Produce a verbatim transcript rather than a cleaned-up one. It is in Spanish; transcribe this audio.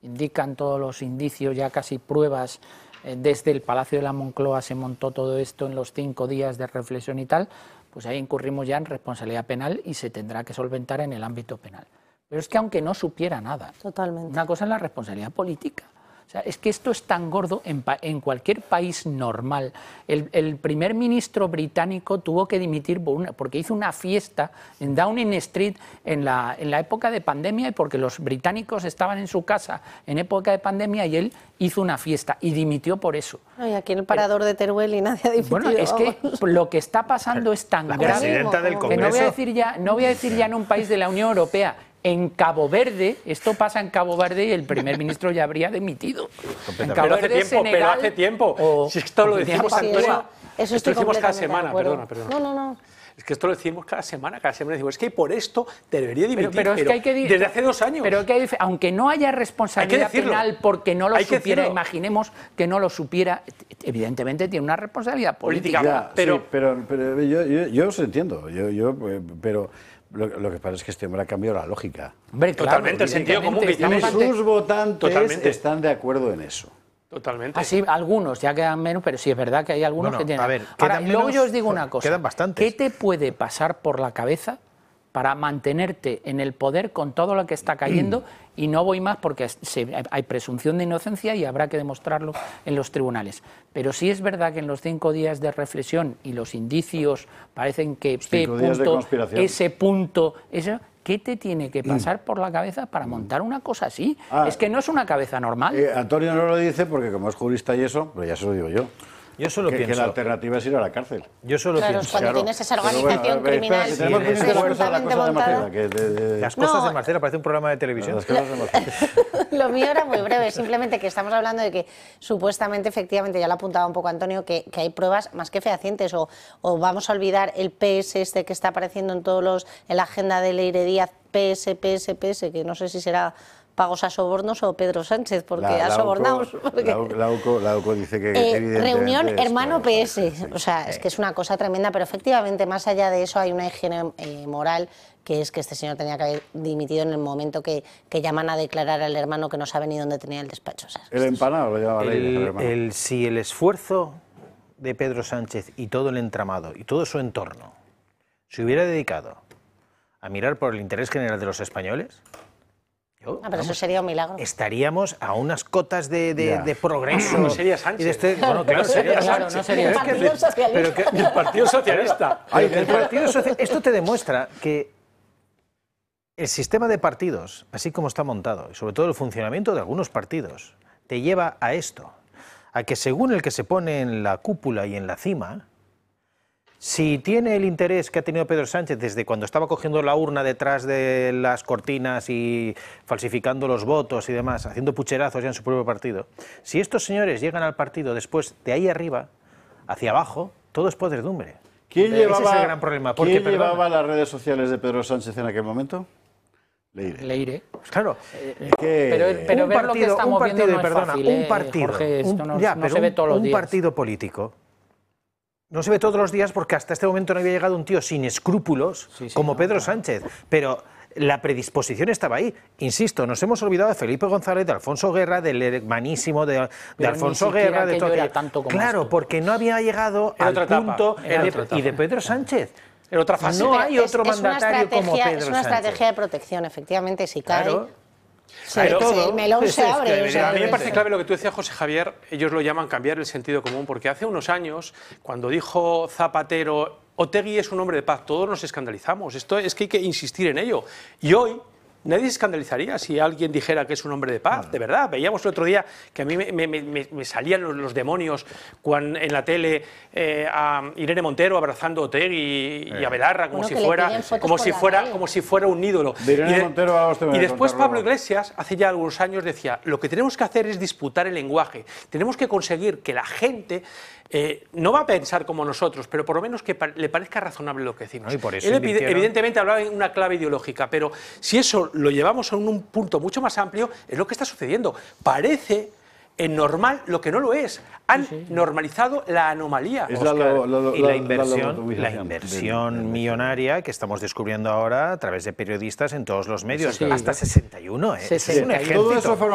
indican todos los indicios, ya casi pruebas, eh, desde el Palacio de la Moncloa se montó todo esto en los cinco días de reflexión y tal, pues ahí incurrimos ya en responsabilidad penal y se tendrá que solventar en el ámbito penal. Pero es que aunque no supiera nada, Totalmente. Una cosa es la responsabilidad política. O sea, es que esto es tan gordo en, en cualquier país normal. El, el primer ministro británico tuvo que dimitir por una, porque hizo una fiesta en Downing Street en la, en la época de pandemia y porque los británicos estaban en su casa en época de pandemia y él hizo una fiesta y dimitió por eso. Ay, aquí en el parador Pero, de Teruel y nadie ha dimitido. Bueno, es que lo que está pasando es tan la grave presidenta del que no voy a Congreso. decir ya, no voy a decir ya en un país de la Unión Europea. En Cabo Verde, esto pasa en Cabo Verde y el primer ministro ya habría dimitido. En Cabo pero hace Verde, tiempo, Senegal, pero hace tiempo. O, si esto lo decimos, sí, Antonio, eso, eso esto lo decimos cada completamente semana, de acuerdo. perdona, perdona. No, no, no. Es que esto lo decimos cada semana, cada semana decimos, es que por esto te debería dimitir, pero, pero es que hay que desde hace dos años. Pero que hay, aunque no haya responsabilidad penal porque no lo hay que supiera, decirlo. imaginemos que no lo supiera, evidentemente tiene una responsabilidad política. Política, Ya, pero, sí, pero, pero yo, yo, yo os entiendo, yo, yo, eh, pero lo, lo que pasa es que este hombre ha cambiado la lógica. Hombre, claro, Totalmente, el sentido común que evidentemente, estamos Y estamos sus votantes Totalmente. están de acuerdo en eso. Totalmente. Así, algunos ya quedan menos, pero sí es verdad que hay algunos Bueno, que tienen. a ver, Ahora, quedan luego menos, yo os digo una cosa. quedan bastantes. ¿Qué te puede pasar por la cabeza para mantenerte en el poder con todo lo que está cayendo? Y no voy más porque se, hay presunción de inocencia y habrá que demostrarlo en los tribunales. Pero sí es verdad que en los cinco días de reflexión y los indicios parecen que P Cinco días de punto, conspiración. ese punto, eso, ¿qué te tiene que pasar por la cabeza para montar una cosa así? Ah. Es que no es una cabeza normal. Eh, Antonio no lo dice porque como es jurista y eso, pero ya se lo digo yo. Yo solo que, que pienso. la alternativa es ir a la cárcel. Yo solo Claro, pienso. cuando Claro. tienes esa Pero organización bueno, criminal espera, tenemos que Sí, decir una cosa de la perfectamente cosa de montada. Marcela, que de- de- Las cosas No. de Marcela parece un programa de televisión. las cosas de Marcela. Lo mío era muy breve, simplemente que estamos hablando de que supuestamente, efectivamente, ya lo apuntaba un poco Antonio, que, que hay pruebas más que fehacientes, o, o vamos a olvidar el P S este que está apareciendo en todos los, en la agenda de Leire Díaz, P S, P S, P S, que no sé si será pagos a sobornos o Pedro Sánchez, porque La- ha la sobornado. UCO porque- La, U- la UCO, la UCO dice que Eh, evidentemente reunión es hermano claro, P S, sí, sí. o sea, es que es una cosa tremenda, pero efectivamente más allá de eso hay una higiene eh, moral, que es que este señor tenía que haber dimitido en el momento que, que llaman a declarar al hermano que no sabe ni dónde tenía el despacho. O sea, El empanado lo llamaba Leire, el El, hermano. el- si el esfuerzo de Pedro Sánchez y todo el entramado y todo su entorno se hubiera dedicado a mirar por el interés general de los españoles, yo, Ah, pero eso vamos, sería un milagro. estaríamos a unas cotas de, de- Ya. de progreso. No sería Sánchez. y de este- bueno, claro, sería Claro, Sánchez. no sería El Pero es que- Partido Socialista. pero que- El Partido Socialista. Ay, el Partido Social- Esto te demuestra que el sistema de partidos, así como está montado, y sobre todo el funcionamiento de algunos partidos, te lleva a esto, a que según el que se pone en la cúpula y en la cima, si tiene el interés que ha tenido Pedro Sánchez desde cuando estaba cogiendo la urna detrás de las cortinas y falsificando los votos y demás, haciendo pucherazos ya en su propio partido, si estos señores llegan al partido después de ahí arriba, hacia abajo, todo es podredumbre. ¿Quién Ese llevaba, es el gran problema. Porque, ¿quién perdona, llevaba las redes sociales de Pedro Sánchez en aquel momento? Leire. Leire. Claro, Es que- Pero, pero un ver lo que partido, estamos un viendo partido, no es perdona, fácil, un eh, partido, Jorge, esto un- no, ya, no pero se ve un- todos los un días. partido político no se ve todos los días porque hasta este momento no había llegado un tío sin escrúpulos Sí, sí, como no, Pedro no. Sánchez, pero la predisposición estaba ahí. Insisto, nos hemos olvidado de Felipe González, de Alfonso Guerra, del hermanísimo de, de Pero Alfonso ni siquiera Guerra, de aquello todo era aquello. tanto como Claro, esto. porque no había llegado Era al otra etapa, punto era de- otra etapa. y de Pedro Sánchez. Era otra fase. No Pero hay es- otro es una mandatario como estrategia- Pedro Es una Sánchez. estrategia de protección, efectivamente, si cae, Claro. se- Pero- se- el melón Es- se es que abre. o debería- sea, A mí me es- parece clave lo que tú decías, José Javier, ellos lo llaman cambiar el sentido común, porque hace unos años, cuando dijo Zapatero, Otegi es un hombre de paz, todos nos escandalizamos, esto es que hay que insistir en ello. Y hoy nadie se escandalizaría si alguien dijera que es un hombre de paz, de verdad. Veíamos el otro día que a mí me, me- me- me salían los, los demonios cuando, en la tele eh, a Irene Montero abrazando a Otegi y a Belarra como Bueno, si que le fuera piden fotos como por si la fuera calle. como si fuera un ídolo. De Irene Y de- Montero a usted me y va a después contar Pablo luego. Iglesias, hace ya algunos años, decía, lo que tenemos que hacer es disputar el lenguaje. Tenemos que conseguir que la gente eh, no va a pensar como nosotros, pero por lo menos que pa- le parezca razonable lo que decimos. No, y por eso Él evi- invirtieron- evidentemente hablaba en una clave ideológica, pero si eso lo llevamos a un, un punto mucho más amplio, es lo que está sucediendo. Parece eh, normal lo que no lo es. Han normalizado la anomalía. Es la, Oscar, lo- lo- y la- la la inversión, la lobotomización. inversión Del- del- millonaria que estamos descubriendo ahora a través de periodistas en todos los medios. Sí. Hasta sesenta y uno, ¿eh? Eso es un sesenta y uno. ejército. Todo eso forma